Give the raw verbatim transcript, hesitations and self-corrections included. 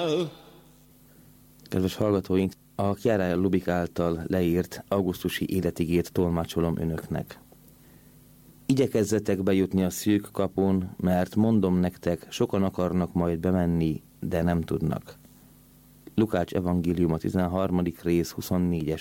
Kedves hallgatóink, a Chiara Lubich által leírt augusztusi életigét tolmácsolom önöknek. Igyekezzetek bejutni a szűk kapun, mert mondom nektek, sokan akarnak majd bemenni, de nem tudnak. Lukács evangélium a tizenharmadik rész huszonnégyes